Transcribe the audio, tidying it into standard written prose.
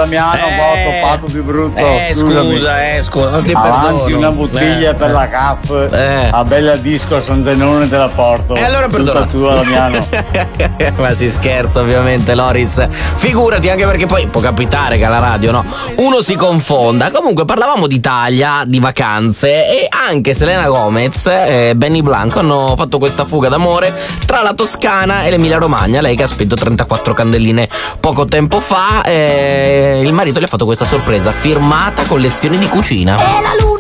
Damiano, ho toppato di brutto. Scusa, non ti avanti perdono. una bottiglia per la CAF, a bella disco a San Zenone te la porto. E allora perdona. Tutta tua, Damiano. Ma si scherza ovviamente, Loris. Figurati, anche perché poi può capitare che alla radio, no, uno si confonda. Comunque parlavamo d'Italia, di vacanze, e anche Selena Gomez e Benny Blanco hanno fatto questa fuga d'amore tra la Toscana e l'Emilia Romagna. Lei che ha spento 34 candelline poco tempo fa, il marito le ha fatto questa sorpresa firmata con lezioni di cucina.